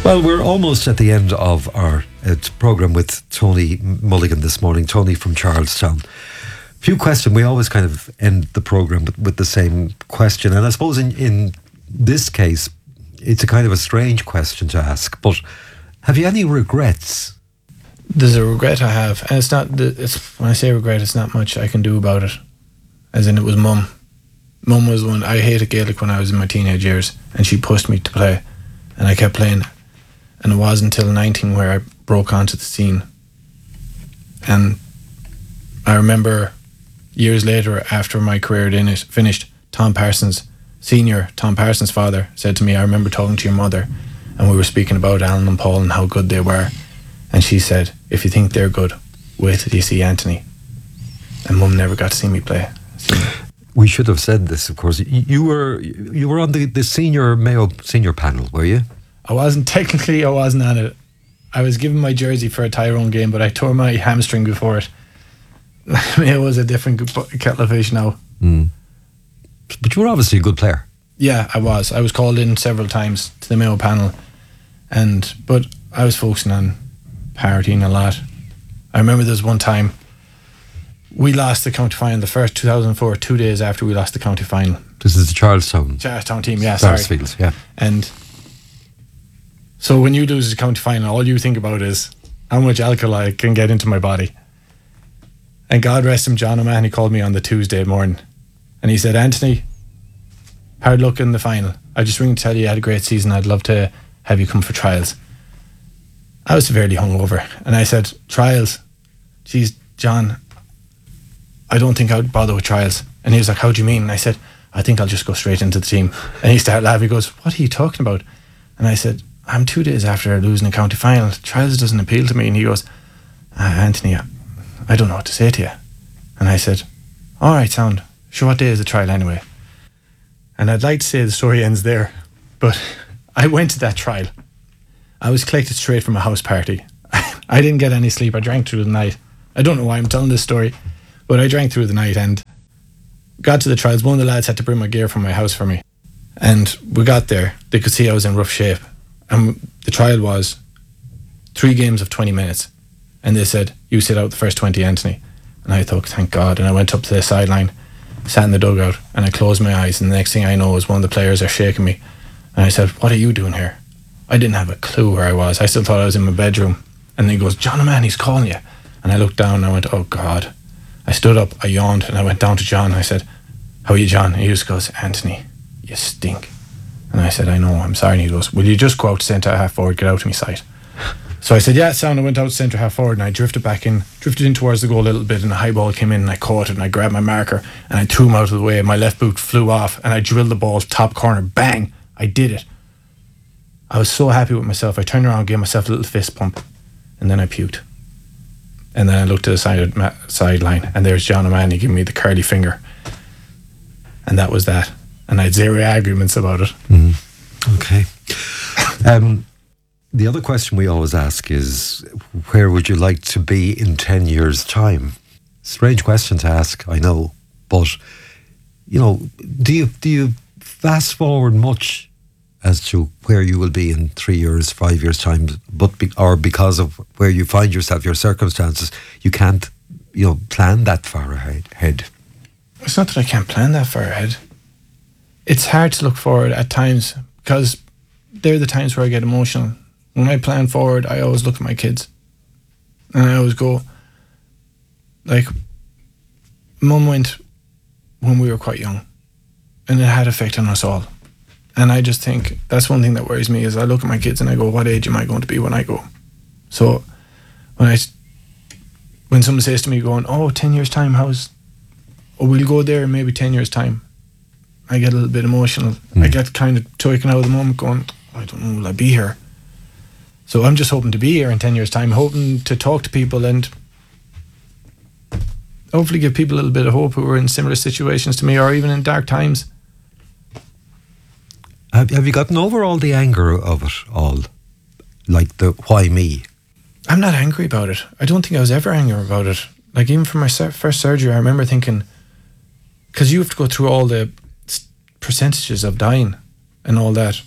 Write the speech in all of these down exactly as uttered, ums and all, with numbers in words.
Well, we're almost at the end of our uh, programme with Tony Mulligan this morning. Tony from Charlestown. Few questions. We always kind of end the programme with, with the same question. And I suppose in, in this case, it's a kind of a strange question to ask. But have you any regrets? There's a regret I have. And it's not, the, it's, when I say regret, it's not much I can do about it. As in, it was mum. Mum was one. I hated Gaelic when I was in my teenage years. And she pushed me to play. And I kept playing. And it wasn't until nineteen where I broke onto the scene. And I remember years later, after my career had finished, Tom Parsons, senior Tom Parsons' father, said to me, I remember talking to your mother and we were speaking about Alan and Paul and how good they were. And she said, if you think they're good, wait till you see Anthony. And Mum never got to see me play. Senior. We should have said this, of course. You, you were you were on the, the senior Mayo senior panel, were you? I wasn't, technically I wasn't on it. I was given my jersey for a Tyrone game, but I tore my hamstring before it. It was a different kettle of fish now. Mm. But you were obviously a good player. Yeah, I was. I was called in several times to the Mayo panel, and but I was focusing on partying a lot. I remember there was one time we lost the county final, the first two thousand four, two days after we lost the county final. This is the Charlestown. Charlestown team, yeah, sorry. Sarsfields, yeah. And so when you lose the county final, all you think about is how much alcohol I can get into my body. And God rest him, John O'Mahony called me on the Tuesday morning and he said, Anthony, hard luck in the final. I just ring to tell you you had a great season. I'd love to have you come for trials. I was severely hungover and I said, trials? Geez, John, I don't think I would bother with trials. And he was like, how do you mean? And I said, I think I'll just go straight into the team. And he started laughing. He goes, what are you talking about? And I said, I'm two days after losing a county final. Trials doesn't appeal to me. And he goes, ah, Anthony, I don't know what to say to you. And I said, all right, sound. Sure, what day is the trial anyway? And I'd like to say the story ends there, but I went to that trial. I was collected straight from a house party. I didn't get any sleep. I drank through the night. I don't know why I'm telling this story, but I drank through the night and got to the trials. One of the lads had to bring my gear from my house for me. And we got there. They could see I was in rough shape. And the trial was three games of twenty minutes. And they said, you sit out the first twenty, Anthony. And I thought, thank God. And I went up to the sideline, sat in the dugout, and I closed my eyes. And the next thing I know is one of the players are shaking me. And I said, what are you doing here? I didn't have a clue where I was. I still thought I was in my bedroom. And then he goes, John O'Mahony's calling you. And I looked down and I went, oh God. I stood up, I yawned, and I went down to John. And I said, how are you, John? And he just goes, Anthony, you stink. And I said, I know, I'm sorry. And he goes, will you just go out to centre half forward, get out of my sight? So I said, yeah, sound. I went out to centre half forward and I drifted back in, drifted in towards the goal a little bit, and the high ball came in and I caught it and I grabbed my marker and I threw him out of the way and my left boot flew off and I drilled the ball top corner. Bang! I did it. I was so happy with myself. I turned around, gave myself a little fist pump, and then I puked. And then I looked to the side ma- sideline and there's John O'Mahony giving me the curly finger. And that was that. And I had zero arguments about it. Mm. Okay. Um, the other question we always ask is, where would you like to be in ten years' time? Strange question to ask, I know. But, you know, do you, do you fast forward much as to where you will be in three years, five years' time? But be, or because of where you find yourself, your circumstances, you can't, you know, plan that far ahead? It's not that I can't plan that far ahead. It's hard to look forward at times because they're the times where I get emotional. When I plan forward, I always look at my kids and I always go, like, Mum went when we were quite young and it had effect on us all. And I just think that's one thing that worries me is I look at my kids and I go, what age am I going to be when I go? So when I, when someone says to me going, oh, ten years time, how's, oh, we'll go there in maybe ten years time. I get a little bit emotional. Mm. I get kind of taken out of the moment going, I don't know, will I be here? So I'm just hoping to be here in ten years time, hoping to talk to people and hopefully give people a little bit of hope who are in similar situations to me or even in dark times. Have, have you gotten over all the anger of it all? Like the why me? I'm not angry about it. I don't think I was ever angry about it. Like even for my sur- first surgery, I remember thinking, because you have to go through all the percentages of dying and all that.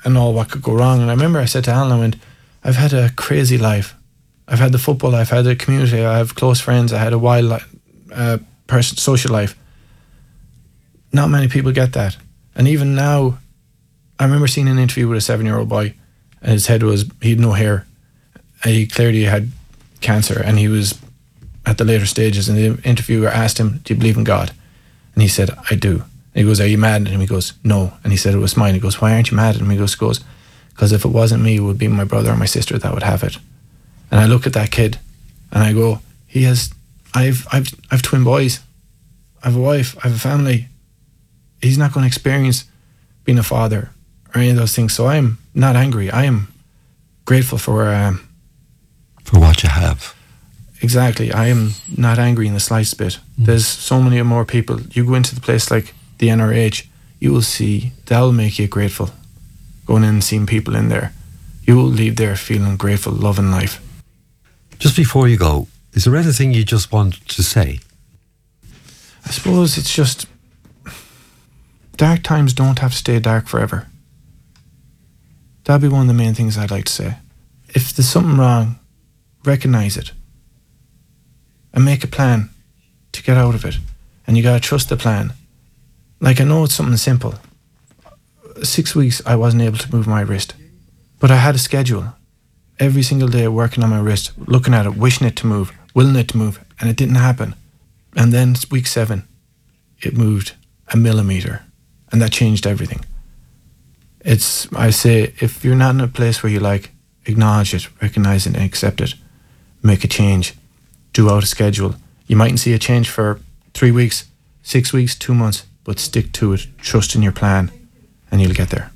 and all what could go wrong. And I remember I said to Alan, I went, I've had a crazy life. I've had the football, I've had the community, I have close friends, I had a wild li- uh, person, social life. Not many people get that. And even now, I remember seeing an interview with a seven-year-old boy, and his head was, he had no hair. And he clearly had cancer, and he was at the later stages, and the interviewer asked him, do you believe in God? And he said, I do. And he goes, are you mad at him? He goes, no. And he said, it was mine. He goes, why aren't you mad at him? He goes, goes, because if it wasn't me, it would be my brother or my sister that would have it. And I look at that kid, and I go, he has, I've, I've, I've twin boys. I have a wife. I have a family. He's not going to experience being a father or any of those things. So I am not angry. I am grateful for um, for what you have. Exactly. I am not angry in the slightest bit. Mm. There's so many more people. You go into the place like the N R H, you will see, that will make you grateful. Going in and seeing people in there, you will leave there feeling grateful, loving life. Just before you go, is there anything you just want to say? I suppose it's just, dark times don't have to stay dark forever. That'd be one of the main things I'd like to say. If there's something wrong, recognise it and make a plan to get out of it. And you gotta trust the plan. Like, I know it's something simple. Six weeks I wasn't able to move my wrist, but I had a schedule. Every single day working on my wrist, looking at it, wishing it to move, willing it to move, and it didn't happen. And then week seven, it moved a millimeter, and that changed everything. It's, I say, if you're not in a place where you like, acknowledge it, recognise it and accept it, make a change, do out a schedule. You mightn't see a change for three weeks, six weeks, two months, but stick to it, trust in your plan, and you'll get there.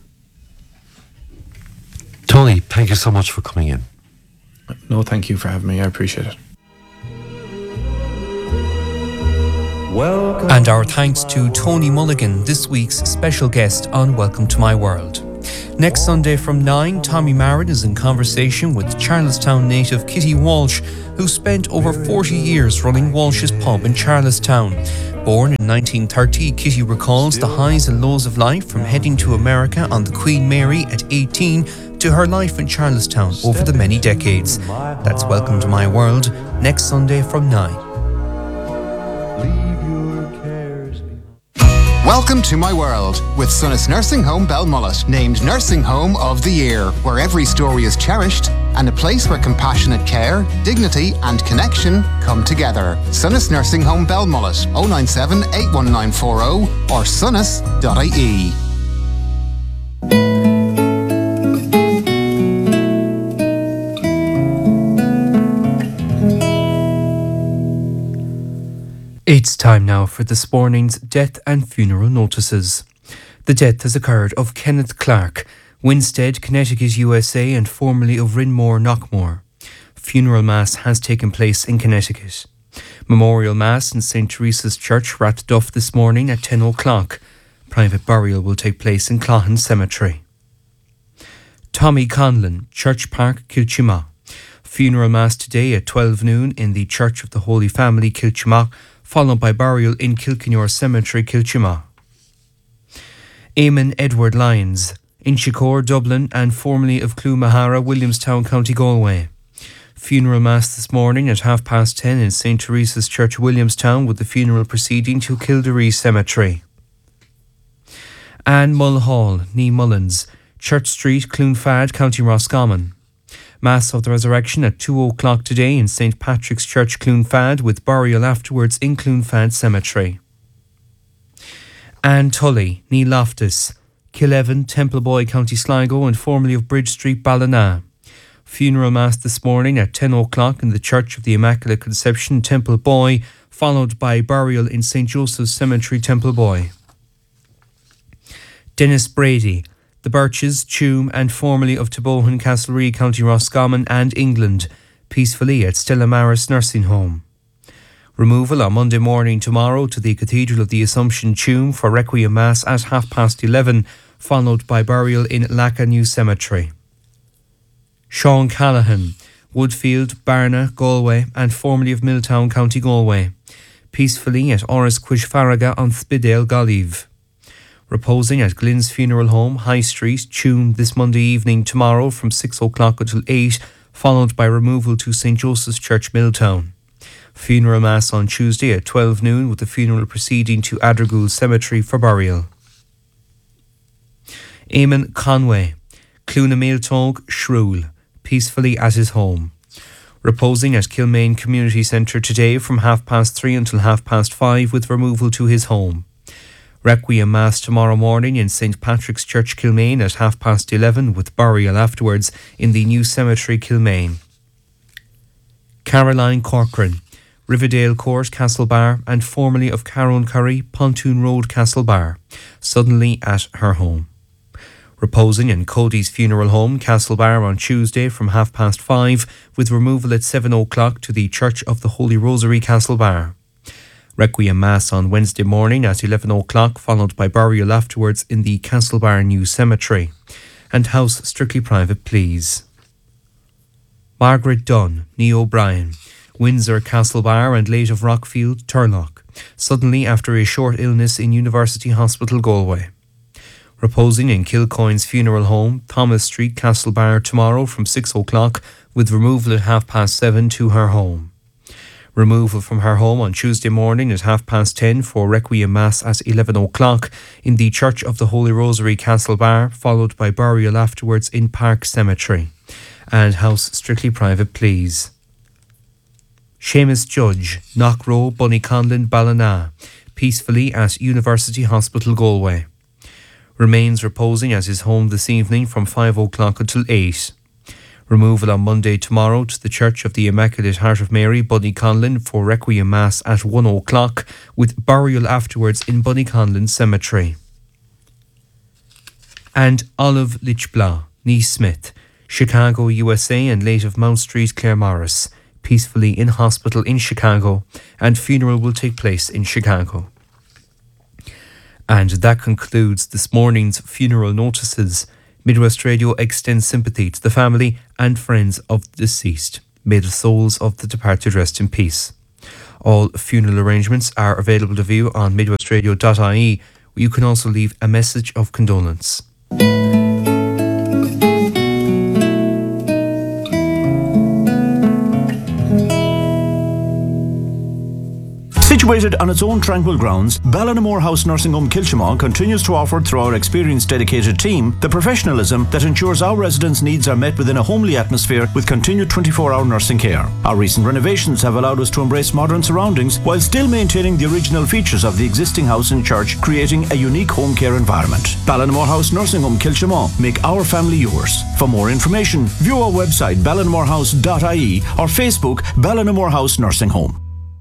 Tony, thank you so much for coming in. No, thank you for having me. I appreciate it. Welcome and our thanks to Tony Mulligan, this week's special guest on Welcome to My World. Next Sunday from nine, Tommy Marin is in conversation with Charlestown native Kitty Walsh, who spent over forty years running Walsh's Pub in Charlestown. Born in nineteen thirty, Kitty recalls the highs and lows of life from heading to America on the Queen Mary at eighteen to her life in Charlestown over the many decades. That's Welcome to My World, next Sunday from nine. Welcome to My World with Sunnis Nursing Home Belmullet, named Nursing Home of the Year, where every story is cherished and a place where compassionate care, dignity and connection come together. Sunnis Nursing Home Belmullet, oh nine seven, eight one nine four oh or sunnis dot I E. It's time now for this morning's death and funeral notices. The death has occurred of Kenneth Clark, Winstead, Connecticut, U S A, and formerly of Rinmore, Knockmore. Funeral Mass has taken place in Connecticut. Memorial Mass in Saint Teresa's Church, Rathduff, this morning at ten o'clock. Private burial will take place in Clohan Cemetery. Tommy Conlon, Church Park, Kilchimagh. Funeral Mass today at twelve noon in the Church of the Holy Family, Kilchimagh, followed by burial in Kilkenore Cemetery, Kilchimagh. Eamon Edward Lyons, Inchicore, Dublin, and formerly of Cloomaharra, Williamstown, County Galway. Funeral Mass this morning at half past ten in Saint Teresa's Church, Williamstown, with the funeral proceeding to Kildare Cemetery. Anne Mulhall, Nee Mullins, Church Street, Cloonfad, County Roscommon. Mass of the Resurrection at two o'clock today in Saint Patrick's Church, Cloonfad, with burial afterwards in Cloonfad Cemetery. Anne Tully, Nee Loftus, Killeven, Templeboy, County Sligo, and formerly of Bridge Street, Ballina. Funeral Mass this morning at ten o'clock in the Church of the Immaculate Conception, Templeboy, followed by burial in Saint Joseph's Cemetery, Templeboy. Dennis Brady, The Birches, Tuam, and formerly of Tabohan, Castlereagh, County Roscommon, and England, peacefully at Stella Maris Nursing Home. Removal on Monday morning tomorrow to the Cathedral of the Assumption, Tuam, for Requiem Mass at half past eleven, followed by burial in Laca New Cemetery. Sean Callaghan, Woodfield, Barna, Galway, and formerly of Milltown, County Galway, peacefully at Oris Quishfaraga on Spidale, Gollive. Reposing at Glyn's Funeral Home, High Street, Tune this Monday evening tomorrow from six o'clock until eight, followed by removal to Saint Joseph's Church, Milltown. Funeral Mass on Tuesday at twelve noon, with the funeral proceeding to Addergoole Cemetery for burial. Eamon Conway, Clúna Míltóg, Shrule, peacefully at his home. Reposing at Kilmaine Community Centre today from half past three until half past five, with removal to his home. Requiem Mass tomorrow morning in Saint Patrick's Church, Kilmaine at half past eleven, with burial afterwards in the new cemetery, Kilmaine. Caroline Corcoran, Riverdale Court, Castlebar, and formerly of Carone Curry, Pontoon Road, Castlebar, suddenly at her home. Reposing in Cody's Funeral Home, Castlebar, on Tuesday from half past five, with removal at seven o'clock to the Church of the Holy Rosary, Castlebar. Requiem Mass on Wednesday morning at eleven o'clock, followed by burial afterwards in the Castlebar New Cemetery. And house strictly private, please. Margaret Dunn, Nee O'Brien, Windsor, Castlebar, and late of Rockfield, Turlock, suddenly after a short illness in University Hospital, Galway. Reposing in Kilcoyne's Funeral Home, Thomas Street, Castlebar, tomorrow from six o'clock, with removal at half past seven to her home. Removal from her home on Tuesday morning at half past ten for Requiem Mass at eleven o'clock in the Church of the Holy Rosary, Castlebar, followed by burial afterwards in Park Cemetery. And house strictly private, please. Seamus Judge, Knockrow, Bunnyconlin, Ballina, peacefully at University Hospital, Galway. Remains reposing at his home this evening from five o'clock until eight. Removal on Monday tomorrow to the Church of the Immaculate Heart of Mary, Bunnyconlin, for Requiem Mass at one o'clock, with burial afterwards in Bunnyconlin Cemetery. And Olive Lichblaw, Nee Smith, Chicago, U S A, and late of Mount Street, Claremorris, peacefully in hospital in Chicago, and funeral will take place in Chicago. And that concludes this morning's funeral notices. Midwest Radio extends sympathy to the family and friends of the deceased. May the souls of the departed rest in peace. All funeral arrangements are available to view on midwestradio dot I E, where you can also leave a message of condolence. Situated on its own tranquil grounds, Ballinamore House Nursing Home Kilchimau continues to offer, through our experienced dedicated team, the professionalism that ensures our residents' needs are met within a homely atmosphere with continued twenty-four hour nursing care. Our recent renovations have allowed us to embrace modern surroundings while still maintaining the original features of the existing house and church, creating a unique home care environment. Ballinamore House Nursing Home Kilchimau. Make our family yours. For more information, view our website ballinamore house dot I E or Facebook Ballinamore House Nursing Home.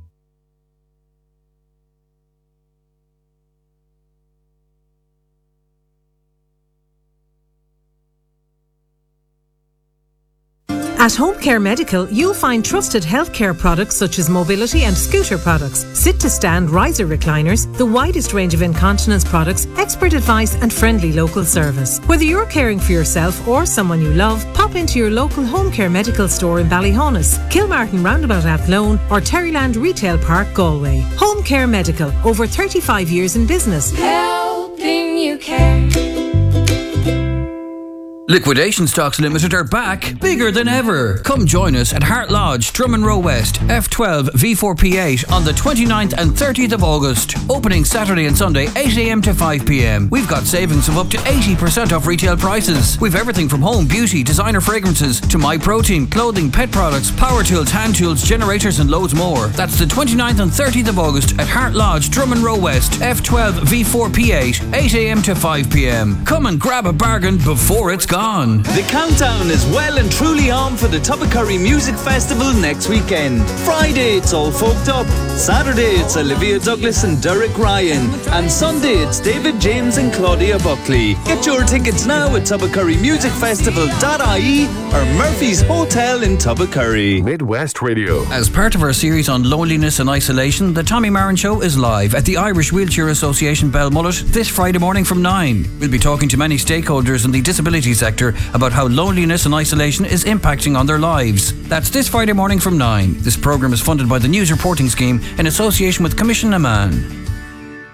At Home Care Medical, you'll find trusted healthcare products such as mobility and scooter products, sit-to-stand riser recliners, the widest range of incontinence products, expert advice and friendly local service. Whether you're caring for yourself or someone you love, pop into your local Home Care Medical store in Ballyhonus, Kilmartin Roundabout Athlone or Terryland Retail Park, Galway. Home Care Medical, over thirty-five years in business. Helping you care. Liquidation Stocks Limited are back, bigger than ever. Come join us at Hart Lodge, Drummond Row West, F twelve V four P eight on the twenty-ninth and thirtieth of August. Opening Saturday and Sunday, eight a m to five p m. We've got savings of up to eighty percent off retail prices. We've everything from home, beauty, designer fragrances, to MyProtein, clothing, pet products, power tools, hand tools, generators and loads more. That's the twenty-ninth and thirtieth of August at Hart Lodge, Drummond Row West, F twelve V four P eight, eight a m to five p m. Come and grab a bargain before it's gone. On. The countdown is well and truly on for the Tubbacurry Music Festival next weekend. Friday it's All Folked Up, Saturday it's Olivia Douglas and Derek Ryan, and Sunday it's David James and Claudia Buckley. Get your tickets now at tubbacurry music festival dot I E or Murphy's Hotel in Tubbacurry. Midwest Radio. As part of our series on loneliness and isolation, the Tommy Marin Show is live at the Irish Wheelchair Association Belmullet this Friday morning from nine. We'll be talking to many stakeholders in the disability sector about how loneliness and isolation is impacting on their lives. That's this Friday morning from nine. This programme is funded by the News Reporting Scheme in association with Commission Amman.